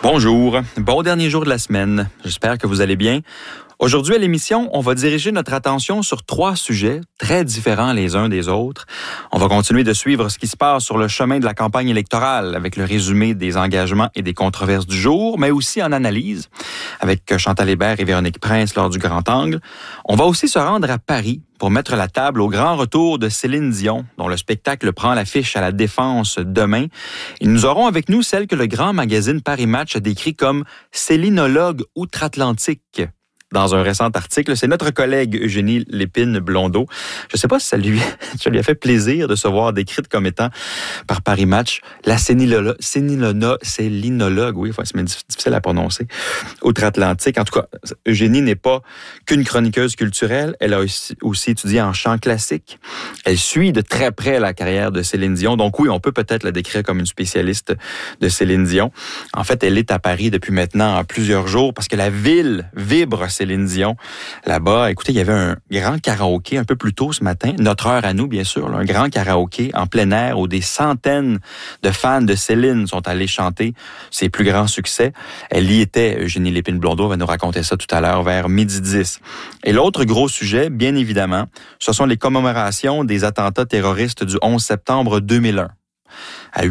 Bonjour, bon dernier jour de la semaine. J'espère que vous allez bien. Aujourd'hui à l'émission, on va diriger notre attention sur 3 sujets très différents les uns des autres. On va continuer de suivre ce qui se passe sur le chemin de la campagne électorale avec le résumé des engagements et des controverses du jour, mais aussi en analyse avec Chantal Hébert et Véronique Prince lors du Grand Angle. On va aussi se rendre à Paris pour mettre la table au grand retour de Céline Dion, dont le spectacle prend l'affiche à la Défense demain. Et nous aurons avec nous celle que le grand magazine Paris Match a décrit comme « célinologue outre-Atlantique ». Dans un récent article, c'est notre collègue Eugénie Lépine-Blondeau. Je ne sais pas si ça lui a fait plaisir de se voir décrite comme étant par Paris Match la célinologue, oui, c'est difficile à prononcer, outre-Atlantique. En tout cas, Eugénie n'est pas qu'une chroniqueuse culturelle, elle a aussi étudié en chant classique. Elle suit de très près la carrière de Céline Dion, donc oui, on peut peut-être la décrire comme une spécialiste de Céline Dion. En fait, elle est à Paris depuis maintenant plusieurs jours parce que la ville vibre Céline Dion. Là-bas, écoutez, il y avait un grand karaoké un peu plus tôt ce matin, notre heure à nous, bien sûr, un grand karaoké en plein air où des centaines de fans de Céline sont allés chanter ses plus grands succès. Elle y était, Eugénie Lépine-Blondeau va nous raconter ça tout à l'heure vers 12h10. Et l'autre gros sujet, bien évidemment, ce sont les commémorations des attentats terroristes du 11 septembre 2001. À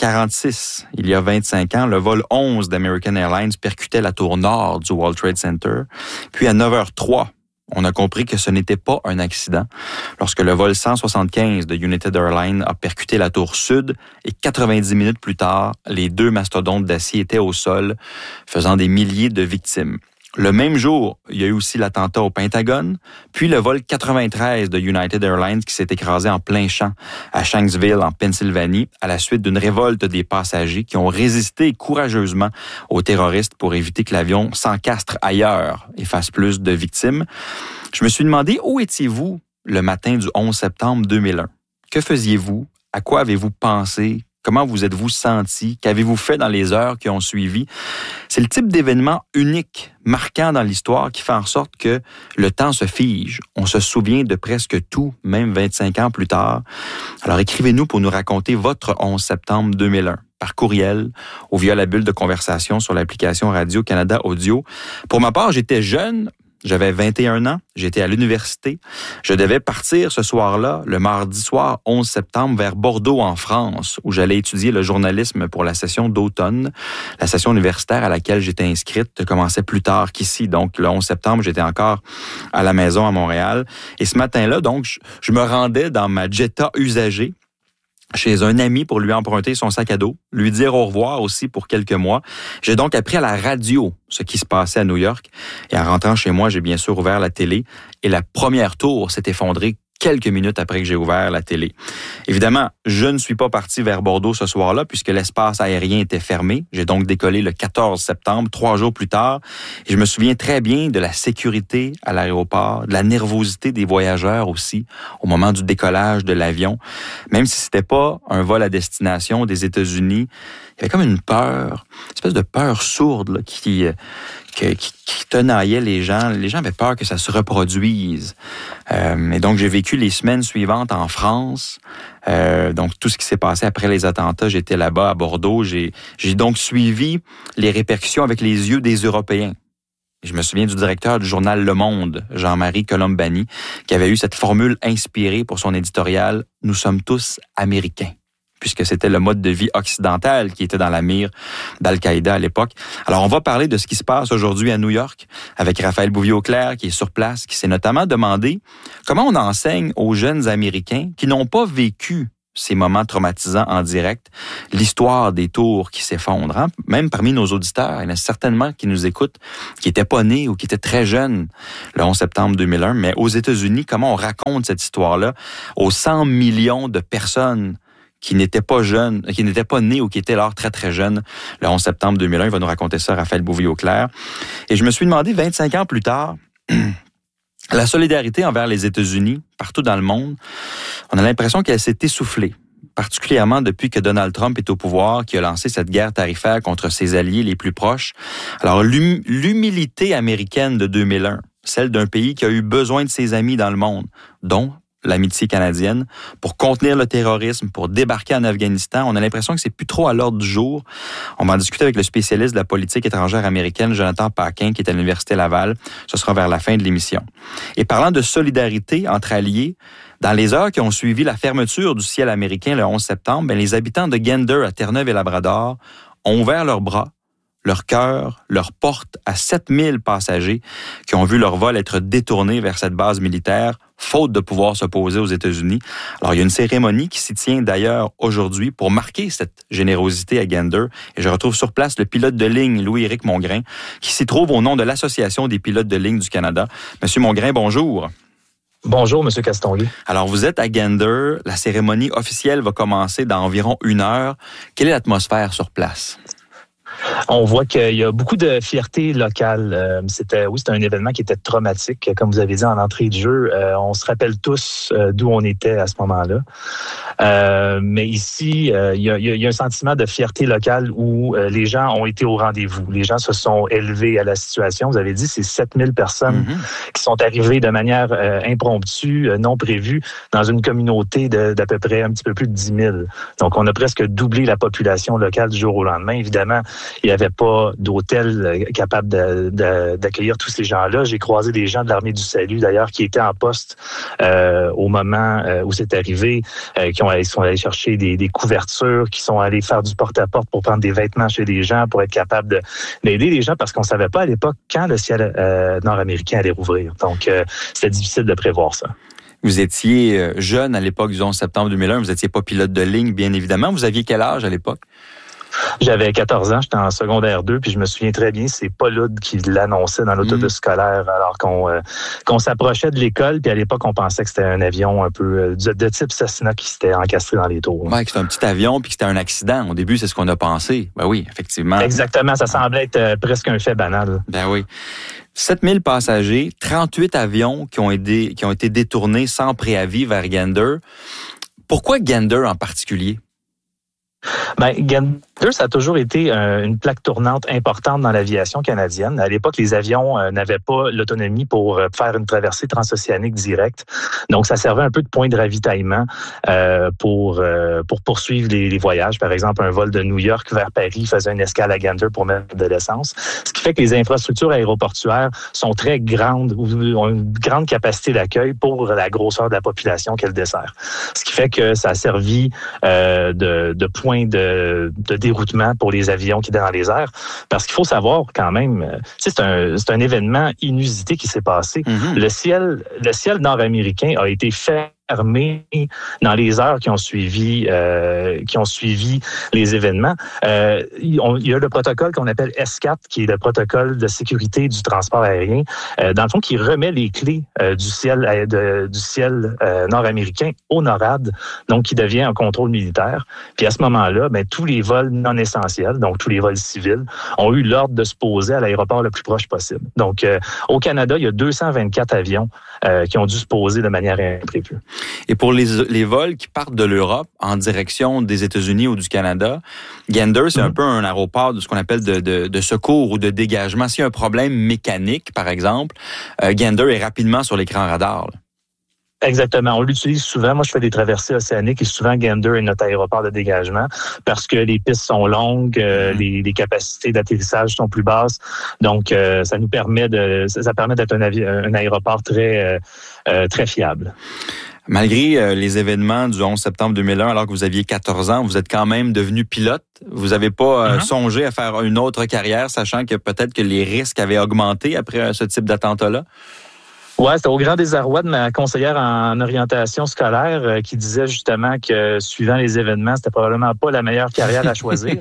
8h46, il y a 25 ans, le vol 11 d'American Airlines percutait la tour nord du World Trade Center. Puis à 9h03, on a compris que ce n'était pas un accident lorsque le vol 175 de United Airlines a percuté la tour sud et 90 minutes plus tard, les 2 mastodontes d'acier étaient au sol, faisant des milliers de victimes. Le même jour, il y a eu aussi l'attentat au Pentagone, puis le vol 93 de United Airlines qui s'est écrasé en plein champ à Shanksville, en Pennsylvanie, à la suite d'une révolte des passagers qui ont résisté courageusement aux terroristes pour éviter que l'avion s'encastre ailleurs et fasse plus de victimes. Je me suis demandé où étiez-vous le matin du 11 septembre 2001? Que faisiez-vous? À quoi avez-vous pensé? Comment vous êtes-vous senti? Qu'avez-vous fait dans les heures qui ont suivi? C'est le type d'événement unique, marquant dans l'histoire, qui fait en sorte que le temps se fige. On se souvient de presque tout, même 25 ans plus tard. Alors écrivez-nous pour nous raconter votre 11 septembre 2001 par courriel ou via la bulle de conversation sur l'application Radio-Canada Audio. Pour ma part, j'étais jeune. J'avais 21 ans, j'étais à l'université. Je devais partir ce soir-là, le mardi soir 11 septembre, vers Bordeaux en France, où j'allais étudier le journalisme pour la session d'automne. La session universitaire à laquelle j'étais inscrite commençait plus tard qu'ici. Donc, le 11 septembre, j'étais encore à la maison à Montréal. Et ce matin-là, donc, je me rendais dans ma Jetta usagée chez un ami pour lui emprunter son sac à dos, lui dire au revoir aussi pour quelques mois. J'ai donc appris à la radio ce qui se passait à New York. Et en rentrant chez moi, j'ai bien sûr ouvert la télé. Et la première tour s'est effondrée quelques minutes après que j'ai ouvert la télé. Évidemment, je ne suis pas parti vers Bordeaux ce soir-là puisque l'espace aérien était fermé. J'ai donc décollé le 14 septembre, 3 jours plus tard. Et je me souviens très bien de la sécurité à l'aéroport, de la nervosité des voyageurs aussi au moment du décollage de l'avion. Même si c'était pas un vol à destination des États-Unis, il y avait comme une peur, une espèce de peur sourde là, qui tenaillait les gens. Les gens avaient peur que ça se reproduise. Et donc, j'ai vécu les semaines suivantes en France. Donc, tout ce qui s'est passé après les attentats, j'étais là-bas à Bordeaux. J'ai donc suivi les répercussions avec les yeux des Européens. Je me souviens du directeur du journal Le Monde, Jean-Marie Colombani, qui avait eu cette formule inspirée pour son éditorial « Nous sommes tous Américains ». Puisque c'était le mode de vie occidental qui était dans la mire d'Al-Qaïda à l'époque. Alors, on va parler de ce qui se passe aujourd'hui à New York avec Raphaël Bouvier-Auclair, qui est sur place, qui s'est notamment demandé comment on enseigne aux jeunes Américains qui n'ont pas vécu ces moments traumatisants en direct, l'histoire des tours qui s'effondrent. Hein? Même parmi nos auditeurs, il y en a certainement qui nous écoutent, qui n'étaient pas nés ou qui étaient très jeunes le 11 septembre 2001. Mais aux États-Unis, comment on raconte cette histoire-là aux 100 millions de personnes qui n'étaient pas jeunes, qui n'étaient pas nés ou qui étaient alors très, très jeunes, le 11 septembre 2001. Il va nous raconter ça, Raphaël Bouvier-Auclair. Et je me suis demandé, 25 ans plus tard, la solidarité envers les États-Unis, partout dans le monde, on a l'impression qu'elle s'est essoufflée, particulièrement depuis que Donald Trump est au pouvoir, qui a lancé cette guerre tarifaire contre ses alliés les plus proches. Alors, l'humilité américaine de 2001, celle d'un pays qui a eu besoin de ses amis dans le monde, dont l'amitié canadienne, pour contenir le terrorisme, pour débarquer en Afghanistan. On a l'impression que c'est plus trop à l'ordre du jour. On va en discuter avec le spécialiste de la politique étrangère américaine, Jonathan Paquin, qui est à l'Université Laval. Ce sera vers la fin de l'émission. Et parlant de solidarité entre alliés, dans les heures qui ont suivi la fermeture du ciel américain le 11 septembre, les habitants de Gander à Terre-Neuve et Labrador ont ouvert leurs bras, leur cœur, leurs portes à 7000 passagers qui ont vu leur vol être détourné vers cette base militaire, faute de pouvoir se poser aux États-Unis. Alors, il y a une cérémonie qui s'y tient d'ailleurs aujourd'hui pour marquer cette générosité à Gander. Et je retrouve sur place le pilote de ligne, Louis-Éric Mongrain, qui s'y trouve au nom de l'Association des pilotes de ligne du Canada. Monsieur Mongrain, bonjour. Bonjour, M. Castonguay. Alors, vous êtes à Gander. La cérémonie officielle va commencer dans environ 1 heure. Quelle est l'atmosphère sur place? On voit qu'il y a beaucoup de fierté locale. C'était un événement qui était traumatique, comme vous avez dit en entrée de jeu. On se rappelle tous d'où on était à ce moment-là. Mais ici, il y a un sentiment de fierté locale où les gens ont été au rendez-vous. Les gens se sont élevés à la situation. Vous avez dit, c'est 7000 personnes qui sont arrivées de manière impromptue, non prévue, dans une communauté d'à peu près un petit peu plus de 10 000. Donc, on a presque doublé la population locale du jour au lendemain. Évidemment, il n'y avait pas d'hôtel capable d'accueillir tous ces gens-là. J'ai croisé des gens de l'Armée du Salut, d'ailleurs, qui étaient en poste au moment où c'est arrivé, qui sont allés chercher des couvertures, qui sont allés faire du porte-à-porte pour prendre des vêtements chez des gens, pour être capable d'aider les gens, parce qu'on ne savait pas à l'époque quand le ciel nord-américain allait rouvrir. Donc, c'était difficile de prévoir ça. Vous étiez jeune à l'époque du 11 septembre 2001. Vous n'étiez pas pilote de ligne, bien évidemment. Vous aviez quel âge à l'époque? J'avais 14 ans, j'étais en secondaire 2, puis je me souviens très bien, c'est Paul Hood qui l'annonçait dans l'autobus scolaire alors qu'on s'approchait de l'école, puis à l'époque, on pensait que c'était un avion un peu de type Cessna qui s'était encastré dans les tours. Oui, que c'était un petit avion, puis que c'était un accident. Au début, c'est ce qu'on a pensé. Ben oui, effectivement. Exactement, ça semblait être presque un fait banal. Ben oui. 7000 passagers, 38 avions qui ont été détournés sans préavis vers Gander. Pourquoi Gander en particulier? Gander, ça a toujours été une plaque tournante importante dans l'aviation canadienne. À l'époque, les avions n'avaient pas l'autonomie pour faire une traversée transocéanique directe. Donc, ça servait un peu de point de ravitaillement pour poursuivre les voyages. Par exemple, un vol de New York vers Paris faisait une escale à Gander pour mettre de l'essence. Ce qui fait que les infrastructures aéroportuaires sont très grandes, ou ont une grande capacité d'accueil pour la grosseur de la population qu'elles desservent. Ce qui fait que ça a servi de point de déroutement pour les avions qui étaient dans les airs. Parce qu'il faut savoir quand même, c'est un événement inusité qui s'est passé. Le ciel nord-américain a été fermé dans les heures qui ont suivi les événements. Il y a le protocole qu'on appelle S4, qui est le protocole de sécurité du transport aérien, dans le fond, qui remet les clés du ciel nord-américain au NORAD, donc qui devient un contrôle militaire. Puis à ce moment-là, tous les vols non essentiels, donc tous les vols civils, ont eu l'ordre de se poser à l'aéroport le plus proche possible. Donc, au Canada, il y a 224 avions qui ont dû se poser de manière imprévue. Et pour les vols qui partent de l'Europe en direction des États-Unis ou du Canada, Gander, c'est un peu un aéroport de ce qu'on appelle de secours ou de dégagement. S'il y a un problème mécanique, par exemple, Gander est rapidement sur l'écran radar. Exactement. On l'utilise souvent. Moi, je fais des traversées océaniques et souvent Gander est notre aéroport de dégagement parce que les pistes sont longues, les capacités d'atterrissage sont plus basses. Donc, ça permet d'être un aéroport très fiable. Malgré les événements du 11 septembre 2001, alors que vous aviez 14 ans, vous êtes quand même devenu pilote. Vous n'avez pas songé à faire une autre carrière, sachant que peut-être que les risques avaient augmenté après ce type d'attentat-là? Ouais, c'était au grand désarroi de ma conseillère en orientation scolaire qui disait justement que suivant les événements, c'était probablement pas la meilleure carrière à choisir.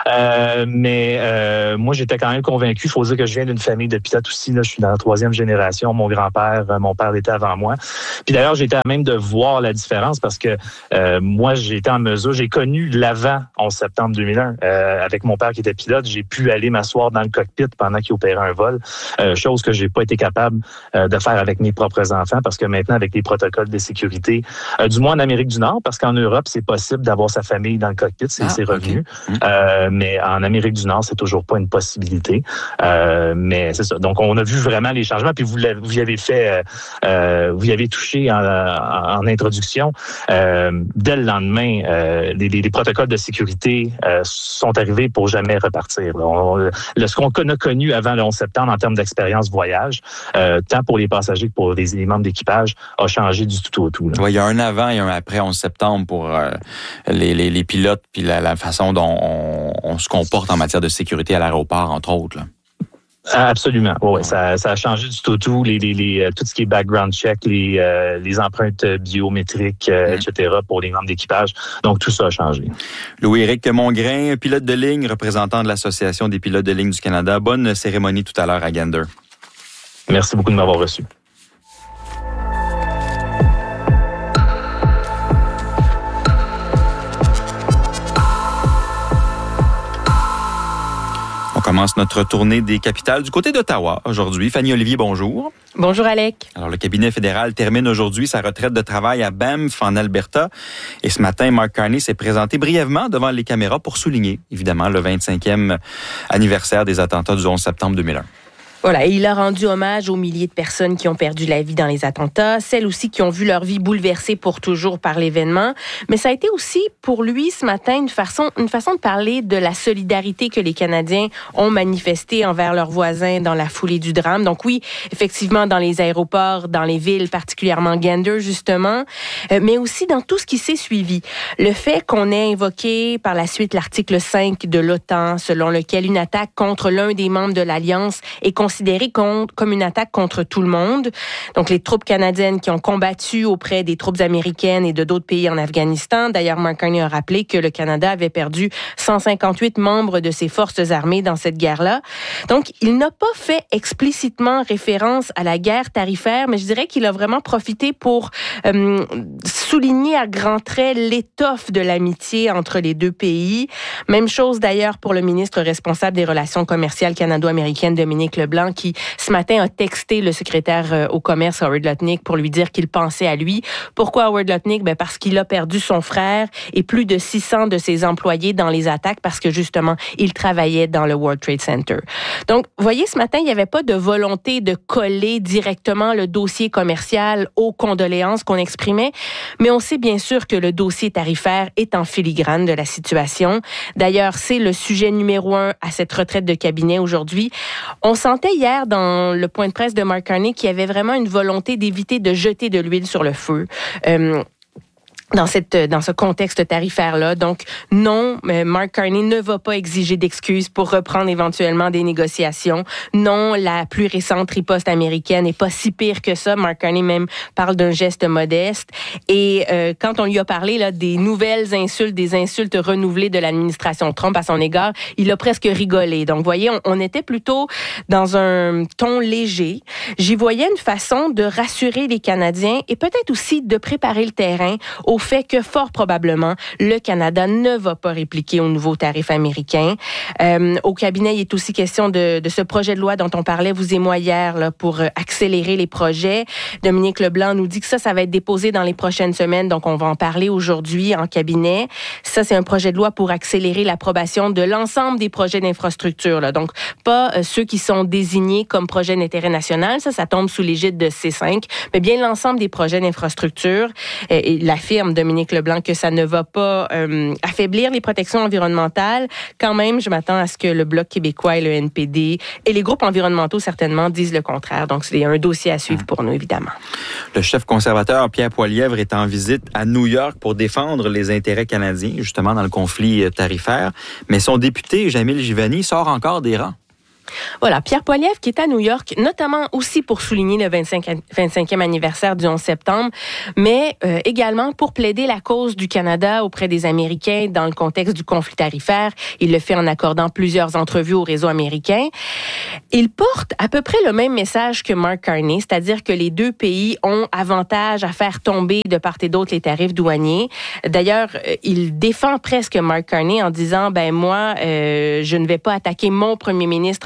Mais moi, j'étais quand même convaincu. Il faut dire que je viens d'une famille de pilotes aussi. Là, je suis dans la 3e génération. Mon grand-père, mon père l'était avant moi. Puis d'ailleurs, j'étais à même de voir la différence parce que moi, j'étais en mesure. J'ai connu l'avant 11 septembre 2001 avec mon père qui était pilote. J'ai pu aller m'asseoir dans le cockpit pendant qu'il opérait un vol, chose que j'ai pas été capable de faire avec mes propres enfants parce que maintenant, avec les protocoles de sécurité, du moins en Amérique du Nord, parce qu'en Europe, c'est possible d'avoir sa famille dans le cockpit, c'est revenu. Okay. Mais en Amérique du Nord, c'est toujours pas une possibilité. Mais c'est ça. Donc, on a vu vraiment les changements. Puis vous y avez fait, vous y avez touché en introduction. Dès le lendemain, les protocoles de sécurité sont arrivés pour jamais repartir. Ce qu'on a connu avant le 11 septembre en termes d'expérience voyage, tant pour les passagers que pour les membres d'équipage, a changé du tout au tout. Oui, il y a un avant et un après 11 septembre pour les pilotes puis la façon dont on se comporte en matière de sécurité à l'aéroport, entre autres. Là. Absolument. Ouais. Ça a changé du tout au tout. Tout ce qui est background check, les empreintes biométriques, etc. pour les membres d'équipage. Donc, tout ça a changé. Louis-Éric Mongrain, pilote de ligne, représentant de l'Association des pilotes de ligne du Canada. Bonne cérémonie tout à l'heure à Gander. Merci beaucoup de m'avoir reçu. On commence notre tournée des capitales du côté d'Ottawa aujourd'hui. Fanny Olivier, bonjour. Bonjour, Alec. Alors, le cabinet fédéral termine aujourd'hui sa retraite de travail à Banff, en Alberta. Et ce matin, Mark Carney s'est présenté brièvement devant les caméras pour souligner, évidemment, le 25e anniversaire des attentats du 11 septembre 2001. Voilà, et il a rendu hommage aux milliers de personnes qui ont perdu la vie dans les attentats, celles aussi qui ont vu leur vie bouleversée pour toujours par l'événement. Mais ça a été aussi pour lui ce matin une façon de parler de la solidarité que les Canadiens ont manifestée envers leurs voisins dans la foulée du drame. Donc oui, effectivement, dans les aéroports, dans les villes, particulièrement Gander justement, mais aussi dans tout ce qui s'est suivi. Le fait qu'on ait invoqué par la suite l'article 5 de l'OTAN, selon lequel une attaque contre l'un des membres de l'Alliance est considérée comme une attaque contre tout le monde. Donc, les troupes canadiennes qui ont combattu auprès des troupes américaines et de d'autres pays en Afghanistan. D'ailleurs, Mark Carney a rappelé que le Canada avait perdu 158 membres de ses forces armées dans cette guerre-là. Donc, il n'a pas fait explicitement référence à la guerre tarifaire, mais je dirais qu'il a vraiment profité pour souligner à grands traits l'étoffe de l'amitié entre les deux pays. Même chose d'ailleurs pour le ministre responsable des relations commerciales canado-américaines, Dominique LeBlanc, qui, ce matin, a texté le secrétaire au commerce, Howard Lutnick, pour lui dire qu'il pensait à lui. Pourquoi Howard Lutnick? Parce qu'il a perdu son frère et plus de 600 de ses employés dans les attaques parce que, justement, il travaillait dans le World Trade Center. Donc, vous voyez, ce matin, il n'y avait pas de volonté de coller directement le dossier commercial aux condoléances qu'on exprimait, mais on sait bien sûr que le dossier tarifaire est en filigrane de la situation. D'ailleurs, c'est le sujet numéro 1 à cette retraite de cabinet aujourd'hui. On sentait hier dans le point de presse de Mark Carney qu'il y avait vraiment une volonté d'éviter de jeter de l'huile sur le feu. Dans ce contexte tarifaire-là. Donc, non, Mark Carney ne va pas exiger d'excuses pour reprendre éventuellement des négociations. Non, la plus récente riposte américaine n'est pas si pire que ça. Mark Carney même parle d'un geste modeste. Et quand on lui a parlé là des nouvelles insultes, des insultes renouvelées de l'administration Trump à son égard, il a presque rigolé. Donc, vous voyez, on était plutôt dans un ton léger. J'y voyais une façon de rassurer les Canadiens et peut-être aussi de préparer le terrain au fait que fort probablement le Canada ne va pas répliquer aux nouveaux tarifs américains. Au cabinet, il est aussi question de ce projet de loi dont on parlait, vous et moi, hier, là, pour accélérer les projets. Dominique LeBlanc nous dit que ça va être déposé dans les prochaines semaines, donc on va en parler aujourd'hui en cabinet. Ça, c'est un projet de loi pour accélérer l'approbation de l'ensemble des projets d'infrastructure, là. Donc, pas ceux qui sont désignés comme projets d'intérêt national, ça tombe sous l'égide de C5, mais bien l'ensemble des projets d'infrastructure. Il affirme, Dominique LeBlanc, que ça ne va pas affaiblir les protections environnementales. Quand même, je m'attends à ce que le Bloc québécois et le NPD et les groupes environnementaux, certainement, disent le contraire. Donc, c'est un dossier à suivre pour nous, évidemment. Le chef conservateur Pierre Poilievre est en visite à New York pour défendre les intérêts canadiens, justement, dans le conflit tarifaire. Mais son député, Jamil Jivani, sort encore des rangs. Voilà, Pierre Poilievre qui est à New York, notamment aussi pour souligner le 25e anniversaire du 11 septembre, mais également pour plaider la cause du Canada auprès des Américains dans le contexte du conflit tarifaire. Il le fait en accordant plusieurs entrevues au réseau américain. Il porte à peu près le même message que Mark Carney, c'est-à-dire que les deux pays ont avantage à faire tomber de part et d'autre les tarifs douaniers. D'ailleurs, il défend presque Mark Carney en disant, moi, je ne vais pas attaquer mon premier ministre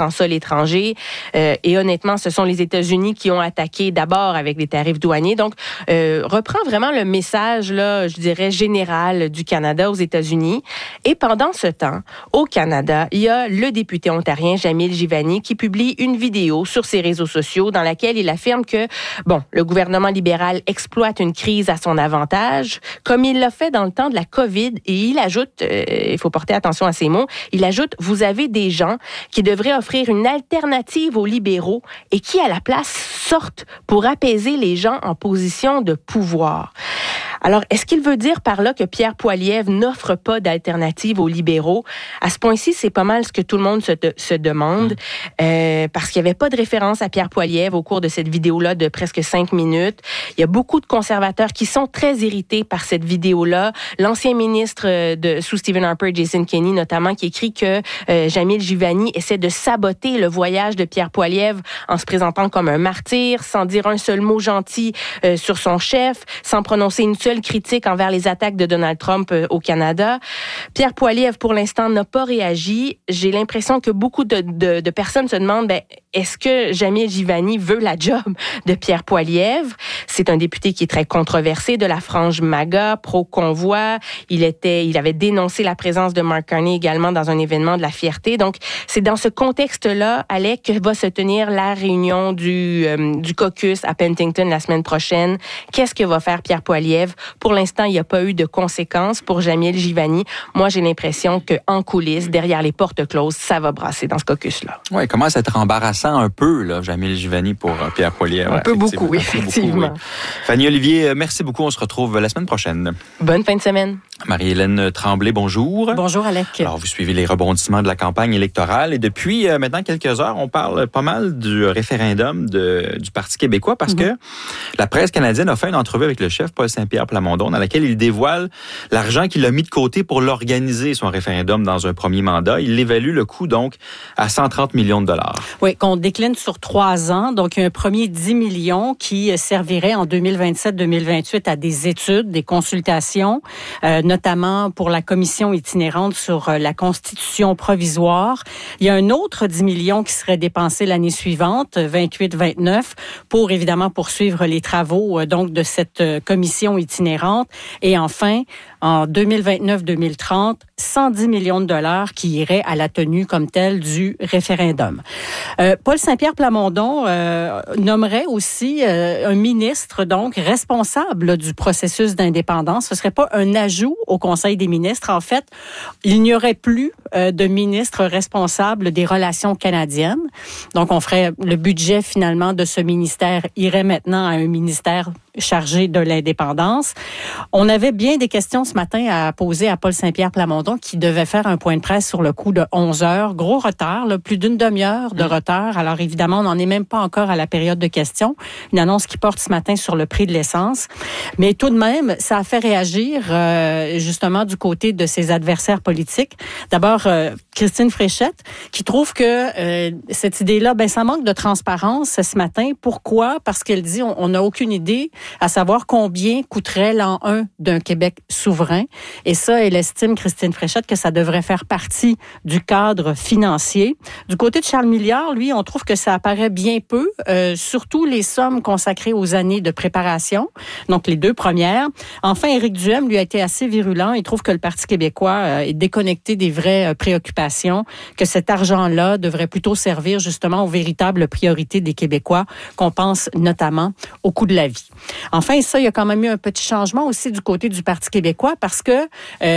en sol étranger. Et honnêtement, ce sont les États-Unis qui ont attaqué d'abord avec des tarifs douaniers. Donc, reprend vraiment le message, là, je dirais, général du Canada aux États-Unis. Et pendant ce temps, au Canada, il y a le député ontarien Jamil Jivani qui publie une vidéo sur ses réseaux sociaux dans laquelle il affirme que, le gouvernement libéral exploite une crise à son avantage, comme il l'a fait dans le temps de la COVID. Et il ajoute, il faut porter attention à ces mots, il ajoute, vous avez des gens qui devraient offrir une alternative aux libéraux et qui, à la place, sortent pour apaiser les gens en position de pouvoir. Alors, est-ce qu'il veut dire par là que Pierre Poilievre n'offre pas d'alternative aux libéraux? À ce point-ci, c'est pas mal ce que tout le monde se demande, parce qu'il n'y avait pas de référence à Pierre Poilievre au cours de cette vidéo-là de presque 5 minutes. Il y a beaucoup de conservateurs qui sont très irrités par cette vidéo-là. L'ancien ministre sous Stephen Harper, Jason Kenney notamment, qui écrit que Jamil Jivani essaie de saboter le voyage de Pierre Poilievre en se présentant comme un martyr, sans dire un seul mot gentil sur son chef, sans prononcer une seule critique envers les attaques de Donald Trump au Canada. Pierre Poilievre, pour l'instant, n'a pas réagi. J'ai l'impression que beaucoup de personnes se demandent, est-ce que Jamil Jivani veut la job de Pierre Poilievre? C'est un député qui est très controversé de la frange MAGA, pro-convoi. Il avait dénoncé la présence de Mark Carney également dans un événement de la fierté. Donc, c'est dans ce contexte-là, Alec, que va se tenir la réunion du caucus à Penticton la semaine prochaine. Qu'est-ce que va faire Pierre Poilievre? Pour l'instant, il n'y a pas eu de conséquences pour Jamil Jivani. Moi, j'ai l'impression qu'en coulisses, derrière les portes closes, ça va brasser dans ce caucus-là. Oui, il commence à être embarrassant un peu, là, Jamil Jivani pour Pierre Poilievre. Un peu beaucoup, effectivement. Oui. Fanny Olivier, merci beaucoup. On se retrouve la semaine prochaine. Bonne fin de semaine. Marie-Hélène Tremblay, bonjour. Bonjour, Alec. Alors, vous suivez les rebondissements de la campagne électorale et depuis maintenant quelques heures, on parle pas mal du référendum du Parti québécois parce que la presse canadienne a fait une entrevue avec le chef Paul Saint-Pierre Plamondon dans laquelle il dévoile l'argent qu'il a mis de côté pour l'organiser, son référendum, dans un premier mandat. Il évalue le coût, donc, à 130 millions de dollars. Oui, qu'on décline sur 3 ans. Donc, un premier 10 millions qui servirait en 2027-2028 à des études, des consultations, notamment pour la commission itinérante sur la Constitution provisoire. Il y a un autre 10 millions qui serait dépensé l'année suivante, 28-29, pour évidemment poursuivre les travaux donc de cette commission itinérante. Et enfin, en 2029-2030, 110 millions de dollars qui iraient à la tenue comme telle du référendum. Paul Saint-Pierre Plamondon nommerait aussi un ministre donc responsable du processus d'indépendance. Ce serait pas un ajout au Conseil des ministres. En fait, il n'y aurait plus de ministre responsable des relations canadiennes. Donc, on ferait le budget finalement de ce ministère irait maintenant à un ministère chargé de l'indépendance. On avait bien des questions ce matin à poser à Paul Saint-Pierre Plamondon qui devait faire un point de presse sur le coup de 11 heures. Gros retard, là, plus d'une demi-heure de retard. Alors évidemment, on n'en est même pas encore à la période de questions. Une annonce qui porte ce matin sur le prix de l'essence. Mais tout de même, ça a fait réagir justement du côté de ses adversaires politiques. D'abord, Christine Fréchette, qui trouve que cette idée-là, ça manque de transparence ce matin. Pourquoi? Parce qu'elle dit on n'a aucune idée à savoir combien coûterait l'an 1 d'un Québec souverain. Et ça, elle estime, Christine Fréchette, que ça devrait faire partie du cadre financier. Du côté de Charles Milliard, lui, on trouve que ça apparaît bien peu, surtout les sommes consacrées aux années de préparation, donc les 2 premières. Enfin, Éric Duhem, lui, a été assez virulent. Il trouve que le Parti québécois est déconnecté des vraies préoccupations, que cet argent-là devrait plutôt servir justement aux véritables priorités des Québécois, qu'on pense notamment au coût de la vie. Enfin, ça, il y a quand même eu un petit changement aussi du côté du Parti québécois parce que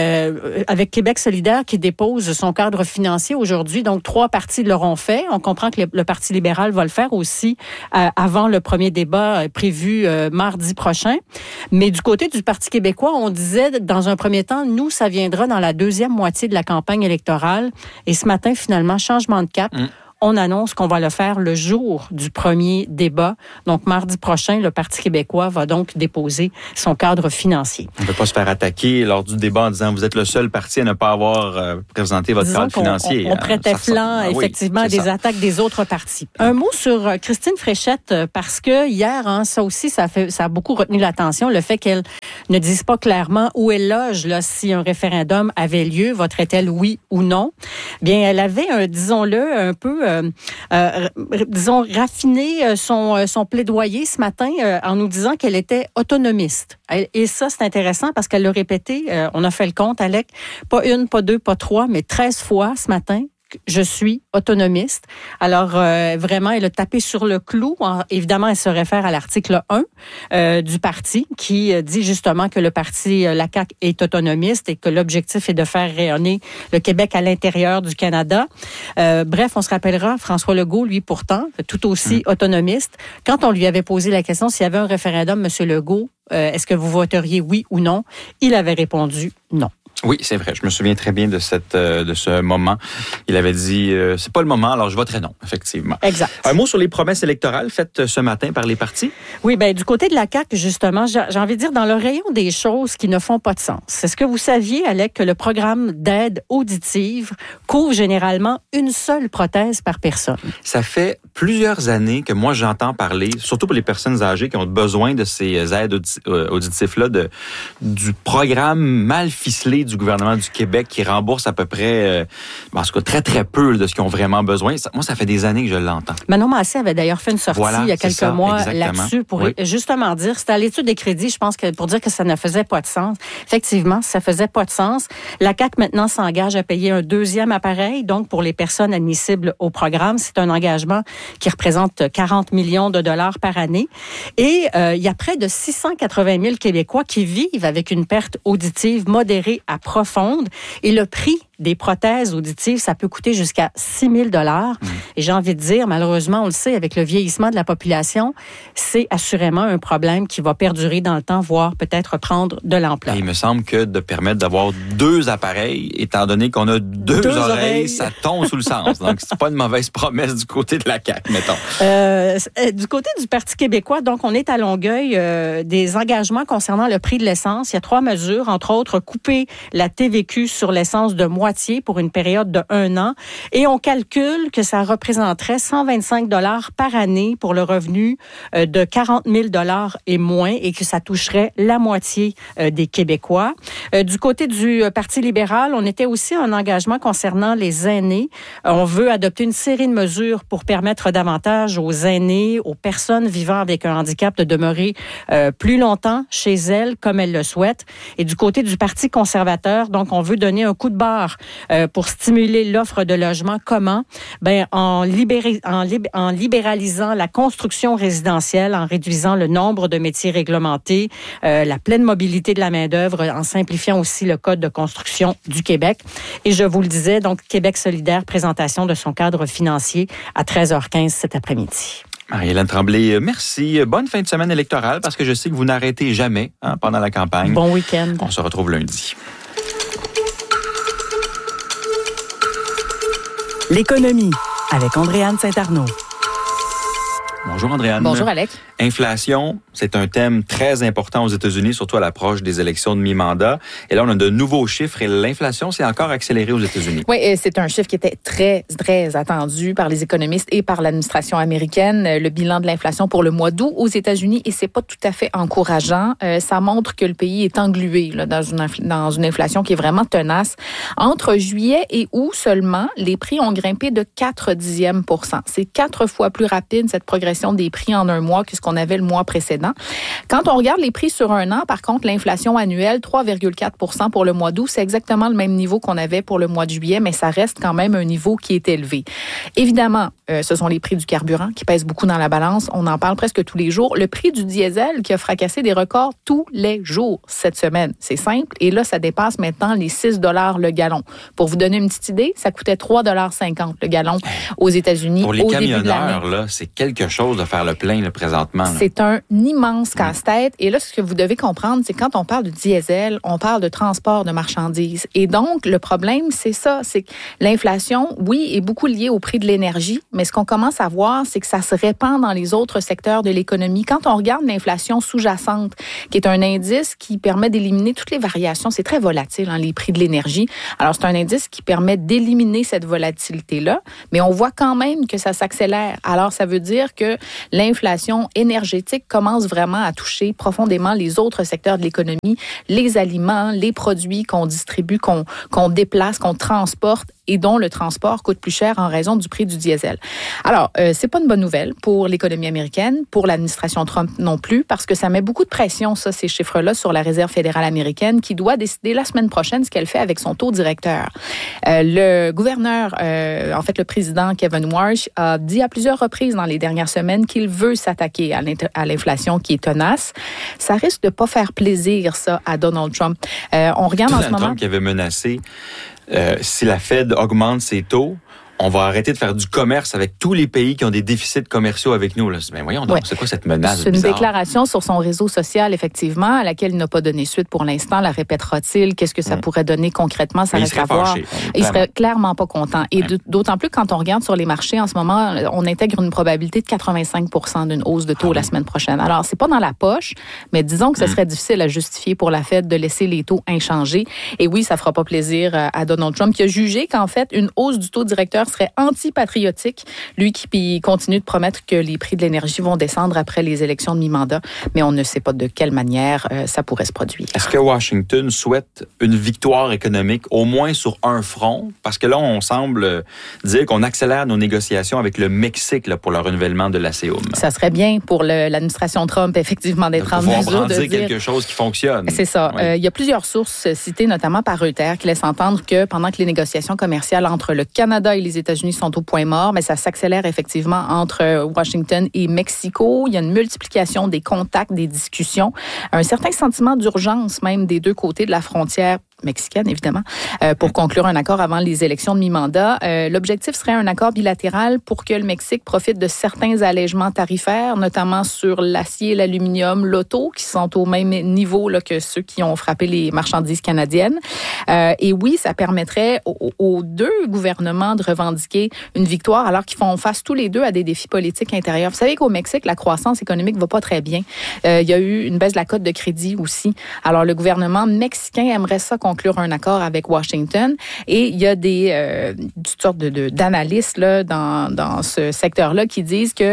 avec Québec solidaire qui dépose son cadre financier aujourd'hui, donc 3 partis l'auront fait. On comprend que le Parti libéral va le faire aussi avant le premier débat prévu mardi prochain. Mais du côté du Parti québécois, on disait dans un premier temps, nous, ça viendra dans la deuxième moitié de la campagne électorale. Et ce matin, finalement, changement de cap. On annonce qu'on va le faire le jour du premier débat. Donc, mardi prochain, le Parti québécois va donc déposer son cadre financier. On ne peut pas se faire attaquer lors du débat en disant vous êtes le seul parti à ne pas avoir présenté votre cadre financier. On prêtait flanc, effectivement, à des attaques des autres partis. Un mot sur Christine Fréchette, parce que hier, ça aussi, ça a beaucoup retenu l'attention, le fait qu'elle ne dise pas clairement où elle loge là, si un référendum avait lieu, voterait-elle oui ou non. Bien, elle avait, disons-le, un peu raffiné son plaidoyer ce matin en nous disant qu'elle était autonomiste. Et ça, c'est intéressant parce qu'elle l'a répété, on a fait le compte, Alec, pas une, pas deux, pas trois, mais 13 fois ce matin. Je suis autonomiste. Alors, vraiment, elle a tapé sur le clou. Évidemment, elle se réfère à l'article 1 du parti qui dit justement que le parti, la CAQ, est autonomiste et que l'objectif est de faire rayonner le Québec à l'intérieur du Canada. Bref, on se rappellera, François Legault, lui, pourtant, tout aussi autonomiste. Quand on lui avait posé la question s'il y avait un référendum, M. Legault, est-ce que vous voteriez oui ou non? Il avait répondu non. Oui, c'est vrai. Je me souviens très bien de ce moment. Il avait dit c'est pas le moment, alors je voterai non, effectivement. Exact. Un mot sur les promesses électorales faites ce matin par les partis? Oui, bien, du côté de la CAQ, justement, j'ai envie de dire dans le rayon des choses qui ne font pas de sens. Est-ce que vous saviez, Alec, que le programme d'aide auditive couvre généralement une seule prothèse par personne? Ça fait plusieurs années que moi j'entends parler, surtout pour les personnes âgées qui ont besoin de ces aides auditifs-là, du programme mal ficelé du gouvernement du Québec qui rembourse à peu près, en tout cas très, très peu de ce qu'ils ont vraiment besoin. Moi, ça fait des années que je l'entends. Manon Massé avait d'ailleurs fait une sortie il y a quelques mois là-dessus pour justement dire, c'était à l'étude des crédits, je pense, que pour dire que ça ne faisait pas de sens. Effectivement, ça faisait pas de sens. La CAQ maintenant s'engage à payer un deuxième appareil, donc pour les personnes admissibles au programme. C'est un engagement qui représente 40 millions de dollars par année. Et il y a près de 680 000 Québécois qui vivent avec une perte auditive modérée à profonde. Et le prix des prothèses auditives, ça peut coûter jusqu'à 6 000 $. Et j'ai envie de dire, malheureusement, on le sait, avec le vieillissement de la population, c'est assurément un problème qui va perdurer dans le temps, voire peut-être prendre de l'ampleur. Et il me semble que de permettre d'avoir 2 appareils, étant donné qu'on a deux oreilles, ça tombe sous le sens. Donc, c'est pas une mauvaise promesse du côté de la CAQ, mettons. Du côté du Parti québécois, donc, on est à Longueuil des engagements concernant le prix de l'essence. Il y a 3 mesures, entre autres, couper la TVQ sur l'essence de moitié pour une période de 1 an. Et on calcule que ça représenterait 125 $ par année pour le revenu de 40 000 $ et moins et que ça toucherait la moitié des Québécois. Du côté du Parti libéral, on était aussi un engagement concernant les aînés. On veut adopter une série de mesures pour permettre davantage aux aînés, aux personnes vivant avec un handicap de demeurer plus longtemps chez elles comme elles le souhaitent. Et du côté du Parti conservateur, donc on veut donner un coup de barre pour stimuler l'offre de logement. Comment? En libéralisant la construction résidentielle, en réduisant le nombre de métiers réglementés, la pleine mobilité de la main-d'œuvre, en simplifiant aussi le code de construction du Québec. Et je vous le disais, donc Québec solidaire, présentation de son cadre financier à 13h15 cet après-midi. Marie-Hélène Tremblay, merci. Bonne fin de semaine électorale parce que je sais que vous n'arrêtez jamais pendant la campagne. Bon week-end. On se retrouve lundi. L'économie avec Andréanne Saint-Arnaud. Bonjour Andréanne. Bonjour Alex. Inflation, c'est un thème très important aux États-Unis, surtout à l'approche des élections de mi-mandat. Et là, on a de nouveaux chiffres et l'inflation s'est encore accélérée aux États-Unis. Oui, c'est un chiffre qui était très, très attendu par les économistes et par l'administration américaine. Le bilan de l'inflation pour le mois d'août aux États-Unis, et c'est pas tout à fait encourageant. Ça montre que le pays est englué là, dans une inflation qui est vraiment tenace. Entre juillet et août seulement, les prix ont grimpé de 0,4%. C'est 4 fois plus rapide, cette progression des prix en un mois que ce qu'on avait le mois précédent. Quand on regarde les prix sur un an, par contre, l'inflation annuelle, 3,4% pour le mois d'août, c'est exactement le même niveau qu'on avait pour le mois de juillet, mais ça reste quand même un niveau qui est élevé. Évidemment, ce sont les prix du carburant qui pèsent beaucoup dans la balance. On en parle presque tous les jours. Le prix du diesel qui a fracassé des records tous les jours cette semaine. C'est simple. Et là, ça dépasse maintenant les 6 $ le gallon. Pour vous donner une petite idée, ça coûtait 3,50 $ le gallon aux États-Unis au début de l'année. Pour les camionneurs, là, c'est quelque chose de faire le plein là, présentement. Là. C'est un immense casse-tête. Et là, ce que vous devez comprendre, c'est quand on parle de diesel, on parle de transport de marchandises. Et donc, le problème, c'est ça. C'est que l'inflation, oui, est beaucoup liée au prix de l'énergie, mais ce qu'on commence à voir, c'est que ça se répand dans les autres secteurs de l'économie. Quand on regarde l'inflation sous-jacente, qui est un indice qui permet d'éliminer toutes les variations, c'est très volatile, les prix de l'énergie. Alors, c'est un indice qui permet d'éliminer cette volatilité-là, mais on voit quand même que ça s'accélère. Alors, ça veut dire que l'inflation énergétique commence vraiment à toucher profondément les autres secteurs de l'économie, les aliments, les produits qu'on distribue, qu'on déplace, qu'on transporte et dont le transport coûte plus cher en raison du prix du diesel. Alors, c'est pas une bonne nouvelle pour l'économie américaine, pour l'administration Trump non plus, parce que ça met beaucoup de pression, ça, ces chiffres-là, sur la Réserve fédérale américaine qui doit décider la semaine prochaine ce qu'elle fait avec son taux directeur. Le gouverneur, en fait, le président Kevin Warsh a dit à plusieurs reprises dans les dernières semaines qu'il veut s'attaquer à l'inflation qui est tenace. Ça risque de pas faire plaisir, ça, à Donald Trump. On regarde en ce moment... Trump qui avait menacé, si la Fed augmente ses taux, on va arrêter de faire du commerce avec tous les pays qui ont des déficits commerciaux avec nous. Là. Ben voyons donc, c'est quoi cette menace? C'est une déclaration sur son réseau social, effectivement, à laquelle il n'a pas donné suite pour l'instant. La répétera-t-il? Qu'est-ce que ça pourrait donner concrètement? Ça reste à voir. Il serait clairement pas content. Et d'autant plus quand on regarde sur les marchés en ce moment, on intègre une probabilité de 85% d'une hausse de taux la semaine prochaine. Alors, c'est pas dans la poche, mais disons que ce serait difficile à justifier pour la Fed de laisser les taux inchangés. Et oui, ça fera pas plaisir à Donald Trump, qui a jugé qu'en fait, une hausse du taux directeur serait anti-patriotique. Lui qui continue de promettre que les prix de l'énergie vont descendre après les élections de mi-mandat, mais on ne sait pas de quelle manière ça pourrait se produire. Est-ce que Washington souhaite une victoire économique, au moins sur un front? Parce que là, on semble dire qu'on accélère nos négociations avec le Mexique là, pour le renouvellement de l'ASEUM. Ça serait bien pour l'administration Trump, effectivement, d'être en mesure de dire quelque chose qui fonctionne. C'est ça. Oui. Il y a plusieurs sources citées, notamment par Reuters, qui laissent entendre que pendant que les négociations commerciales entre le Canada et les États-Unis sont au point mort, mais ça s'accélère effectivement entre Washington et Mexico. Il y a une multiplication des contacts, des discussions, un certain sentiment d'urgence même des deux côtés de la frontière mexicaine, évidemment, pour conclure un accord avant les élections de mi-mandat. L'objectif serait un accord bilatéral pour que le Mexique profite de certains allègements tarifaires, notamment sur l'acier, l'aluminium, l'auto, qui sont au même niveau là, que ceux qui ont frappé les marchandises canadiennes. Et oui, ça permettrait aux deux gouvernements de revendiquer une victoire alors qu'ils font face tous les deux à des défis politiques intérieurs. Vous savez qu'au Mexique, la croissance économique va pas très bien. Il y a eu une baisse de la cote de crédit aussi. Alors, le gouvernement mexicain aimerait ça conclure un accord avec Washington. Et il y a toutes sortes d'analystes là, dans ce secteur-là qui disent que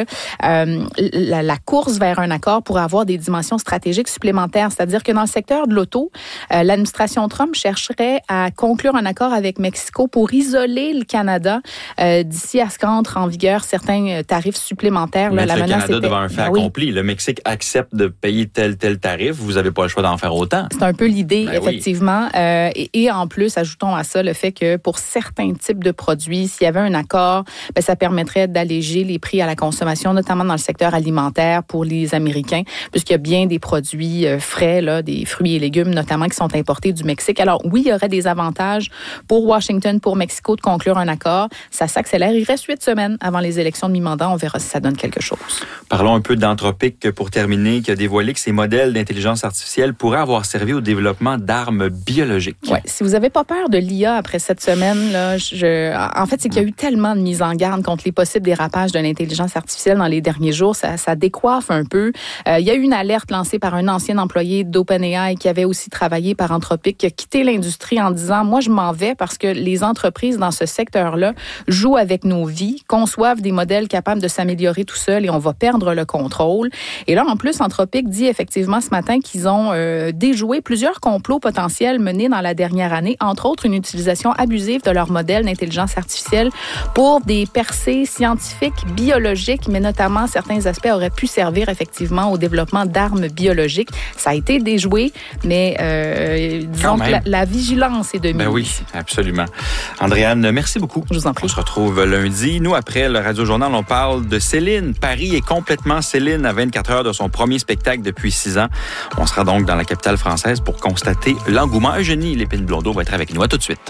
la course vers un accord pourrait avoir des dimensions stratégiques supplémentaires. C'est-à-dire que dans le secteur de l'auto, l'administration Trump chercherait à conclure un accord avec Mexico pour isoler le Canada d'ici à ce qu'entre en vigueur certains tarifs supplémentaires. Là, mettre le Canada devant un fait accompli. Le Mexique accepte de payer tel tarif. Vous n'avez pas le choix d'en faire autant. C'est un peu l'idée, effectivement. Et en plus, ajoutons à ça le fait que pour certains types de produits, s'il y avait un accord, ça permettrait d'alléger les prix à la consommation, notamment dans le secteur alimentaire pour les Américains, puisqu'il y a bien des produits frais, là, des fruits et légumes notamment, qui sont importés du Mexique. Alors oui, il y aurait des avantages pour Washington, pour Mexico de conclure un accord. Ça s'accélère. Il reste 8 semaines avant les élections de mi-mandat. On verra si ça donne quelque chose. Parlons un peu d'Anthropic pour terminer, qui a dévoilé que ces modèles d'intelligence artificielle pourraient avoir servi au développement d'armes biologiques. Ouais. Si vous n'avez pas peur de l'IA après cette semaine, là, en fait, c'est qu'il y a eu tellement de mise en garde contre les possibles dérapages de l'intelligence artificielle dans les derniers jours. Ça décoiffe un peu. Il y a eu une alerte lancée par un ancien employé d'OpenAI qui avait aussi travaillé par Anthropic, qui a quitté l'industrie en disant « Moi, je m'en vais parce que les entreprises dans ce secteur-là jouent avec nos vies, conçoivent des modèles capables de s'améliorer tout seuls et on va perdre le contrôle. » Et là, en plus, Anthropic dit effectivement ce matin qu'ils ont déjoué plusieurs complots potentiels menés dans la dernière année, entre autres une utilisation abusive de leur modèle d'intelligence artificielle pour des percées scientifiques, biologiques, mais notamment certains aspects auraient pu servir effectivement au développement d'armes biologiques. Ça a été déjoué, mais disons que la vigilance est de mise. Ben oui, absolument. Andréane, merci beaucoup. Je vous en prie. On se retrouve lundi. Nous, après le Radio Journal, on parle de Céline. Paris est complètement Céline à 24 heures de son premier spectacle depuis 6 ans. On sera donc dans la capitale française pour constater l'engouement. Eugénie Lépine-Blondeau va être avec nous. À tout de suite.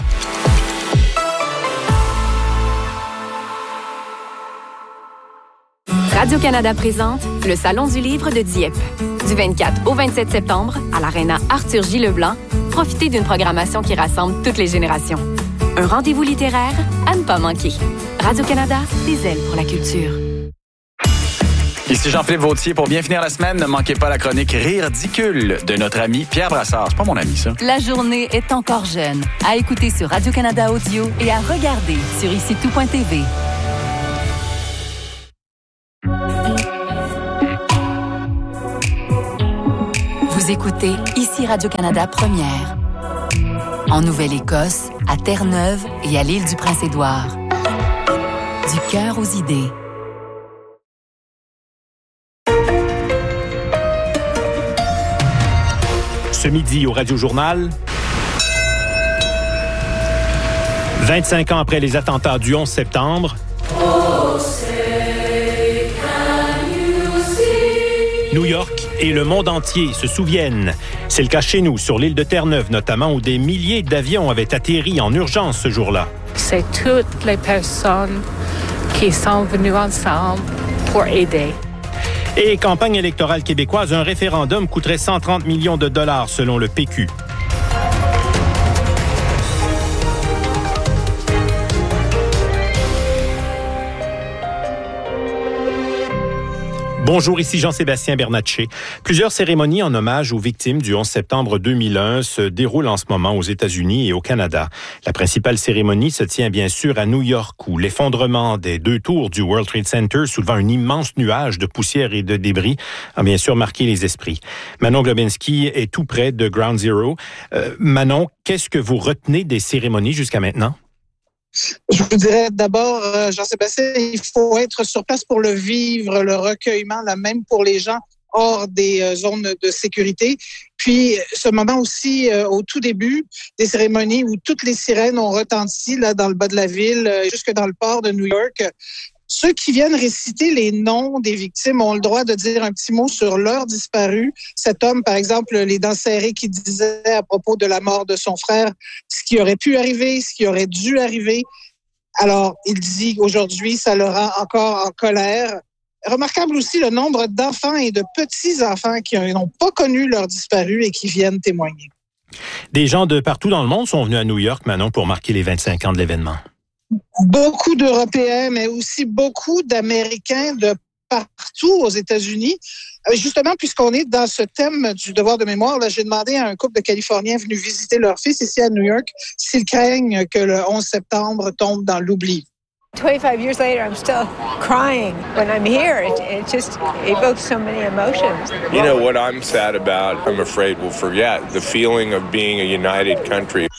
Radio-Canada présente le Salon du livre de Dieppe. Du 24 au 27 septembre, à l'Aréna Arthur J. Leblanc, profitez d'une programmation qui rassemble toutes les générations. Un rendez-vous littéraire à ne pas manquer. Radio-Canada, des ailes pour la culture. Ici Jean-Philippe Vautier. Pour bien finir la semaine, ne manquez pas la chronique Ridicule de notre ami Pierre Brassard. C'est pas mon ami, ça. La journée est encore jeune. À écouter sur Radio-Canada Audio et à regarder sur IciTout.tv. Vous écoutez Ici Radio-Canada Première. En Nouvelle-Écosse, à Terre-Neuve et à l'île du Prince-Édouard. Du cœur aux idées. Ce midi au Radio-Journal, 25 ans après les attentats du 11 septembre, New York et le monde entier se souviennent. C'est le cas chez nous, sur l'île de Terre-Neuve notamment, où des milliers d'avions avaient atterri en urgence ce jour-là. C'est toutes les personnes qui sont venues ensemble pour aider. Et campagne électorale québécoise, un référendum coûterait 130 millions de dollars selon le PQ. Bonjour, ici Jean-Sébastien Bernatchez. Plusieurs cérémonies en hommage aux victimes du 11 septembre 2001 se déroulent en ce moment aux États-Unis et au Canada. La principale cérémonie se tient bien sûr à New York, où l'effondrement des 2 tours du World Trade Center, soulevant un immense nuage de poussière et de débris, a bien sûr marqué les esprits. Manon Globinski est tout près de Ground Zero. Manon, qu'est-ce que vous retenez des cérémonies jusqu'à maintenant? Je vous dirais d'abord, Jean-Sébastien, il faut être sur place pour le vivre, le recueillement, là même pour les gens hors des zones de sécurité. Puis, ce moment aussi, au tout début des cérémonies où toutes les sirènes ont retenti là dans le bas de la ville, jusque dans le port de New York. Ceux qui viennent réciter les noms des victimes ont le droit de dire un petit mot sur leurs disparus. Cet homme, par exemple, les dents serrées, qui disait à propos de la mort de son frère ce qui aurait pu arriver, ce qui aurait dû arriver. Alors, il dit aujourd'hui, ça le rend encore en colère. Remarquable aussi le nombre d'enfants et de petits-enfants qui n'ont pas connu leurs disparus et qui viennent témoigner. Des gens de partout dans le monde sont venus à New York, Manon, pour marquer les 25 ans de l'événement. Beaucoup d'Européens, mais aussi beaucoup d'Américains de partout aux États-Unis. Justement, puisqu'on est dans ce thème du devoir de mémoire, là, j'ai demandé à un couple de Californiens venus visiter leur fils ici à New York s'ils craignent que le 11 septembre tombe dans l'oubli. 25 years later, I'm still crying when I'm here. It just evokes so many emotions. You know what I'm sad about, I'm afraid we'll forget, the feeling of being a united country.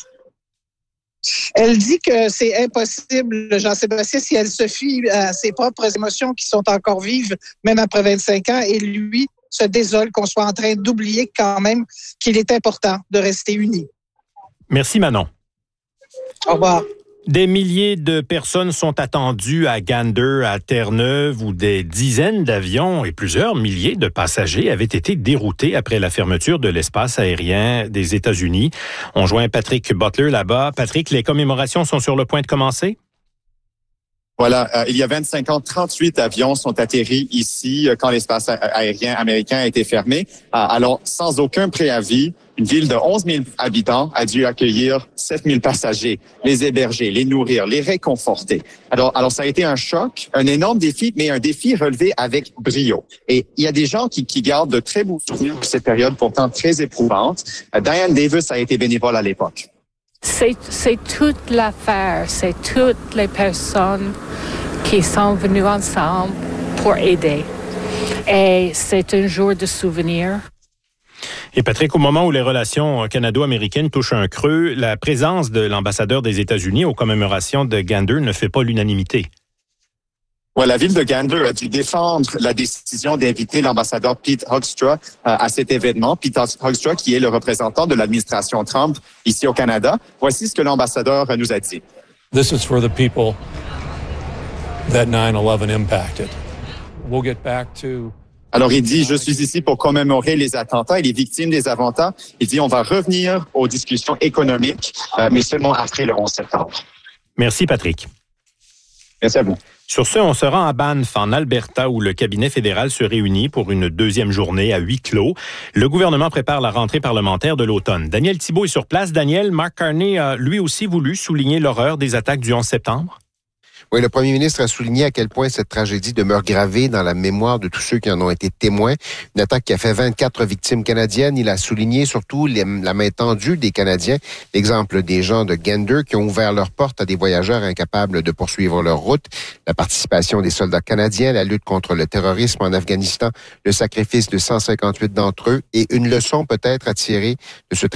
Elle dit que c'est impossible, Jean-Sébastien, si elle se fie à ses propres émotions qui sont encore vives, même après 25 ans, et lui se désole qu'on soit en train d'oublier quand même qu'il est important de rester unis. Merci, Manon. Au revoir. Des milliers de personnes sont attendues à Gander, à Terre-Neuve, où des dizaines d'avions et plusieurs milliers de passagers avaient été déroutés après la fermeture de l'espace aérien des États-Unis. On joint Patrick Butler là-bas. Patrick, les commémorations sont sur le point de commencer? Voilà, il y a 25 ans, 38 avions sont atterris ici quand l'espace aérien américain a été fermé. Alors, sans aucun préavis, une ville de 11 000 habitants a dû accueillir 7 000 passagers, les héberger, les nourrir, les réconforter. Alors ça a été un choc, un énorme défi, mais un défi relevé avec brio. Et il y a des gens qui gardent de très beaux souvenirs de cette période pourtant très éprouvante. Diane Davis a été bénévole à l'époque. C'est toute l'affaire, c'est toutes les personnes qui sont venues ensemble pour aider. Et c'est un jour de souvenir. Et Patrick, au moment où les relations canado-américaines touchent un creux, la présence de l'ambassadeur des États-Unis aux commémorations de Gander ne fait pas l'unanimité. Ouais, la ville de Gander a dû défendre la décision d'inviter l'ambassadeur Pete Hoekstra à cet événement. Pete Hoekstra, qui est le représentant de l'administration Trump ici au Canada. Voici ce que l'ambassadeur nous a dit. This is for the people that 9/11 impacted. We'll get back to... Alors, il dit, je suis ici pour commémorer les attentats et les victimes des attentats. Il dit, on va revenir aux discussions économiques, mais seulement après le 11 septembre. Merci, Patrick. Merci à vous. Sur ce, on se rend à Banff, en Alberta, où le cabinet fédéral se réunit pour une deuxième journée à huis clos. Le gouvernement prépare la rentrée parlementaire de l'automne. Daniel Thibault est sur place. Daniel, Mark Carney a lui aussi voulu souligner l'horreur des attaques du 11 septembre. Oui, le premier ministre a souligné à quel point cette tragédie demeure gravée dans la mémoire de tous ceux qui en ont été témoins. Une attaque qui a fait 24 victimes canadiennes. Il a souligné surtout la main tendue des Canadiens. L'exemple des gens de Gander qui ont ouvert leurs portes à des voyageurs incapables de poursuivre leur route. La participation des soldats canadiens, la lutte contre le terrorisme en Afghanistan, le sacrifice de 158 d'entre eux et une leçon peut-être à tirer de ce triste